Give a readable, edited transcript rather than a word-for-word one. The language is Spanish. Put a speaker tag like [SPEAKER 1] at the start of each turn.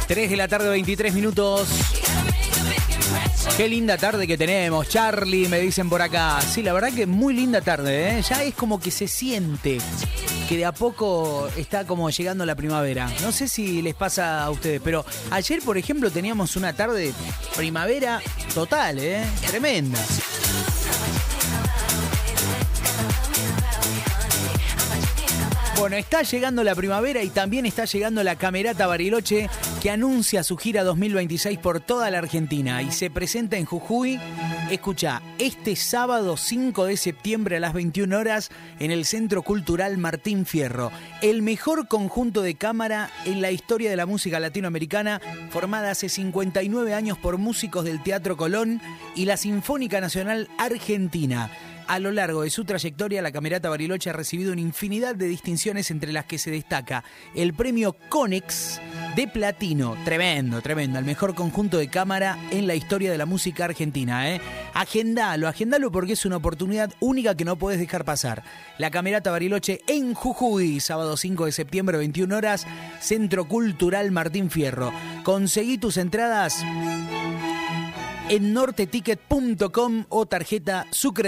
[SPEAKER 1] 3 de la tarde, 23 minutos. Qué linda tarde que tenemos, Charlie, me dicen por acá. Sí, la verdad que muy linda tarde, ¿eh? Ya es como que se siente que de a poco está como llegando la primavera. No sé si les pasa a ustedes, pero ayer, por ejemplo, teníamos una tarde primavera total, ¿eh? Tremenda. Bueno, está llegando la primavera y también está llegando la Camerata Bariloche, que anuncia su gira 2026 por toda la Argentina y se presenta en Jujuy. Escuchá, este sábado 5 de septiembre a las 21 horas en el Centro Cultural Martín Fierro. El mejor conjunto de cámara en la historia de la música latinoamericana, formada hace 59 años por músicos del Teatro Colón y la Sinfónica Nacional Argentina. A lo largo de su trayectoria, la Camerata Bariloche ha recibido una infinidad de distinciones, entre las que se destaca el premio Conex de Platino. Tremendo, tremendo. El mejor conjunto de cámara en la historia de la música argentina, ¿eh? Agendalo porque es una oportunidad única que no podés dejar pasar. La Camerata Bariloche en Jujuy, sábado 5 de septiembre, 21 horas, Centro Cultural Martín Fierro. Conseguí tus entradas en norteticket.com o tarjeta Sucre.